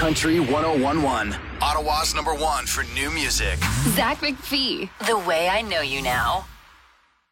Country 1011. Ottawa's #1 for new music. Zach McPhee, The Way I Know You Now.